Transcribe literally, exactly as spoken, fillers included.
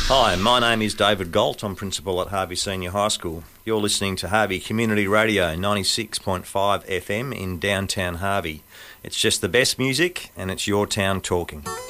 Hi, my name is David Galt. I'm principal at Harvey Senior High School. You're listening to Harvey Community Radio ninety-six point five F M in downtown Harvey. It's just the best music and it's your town talking.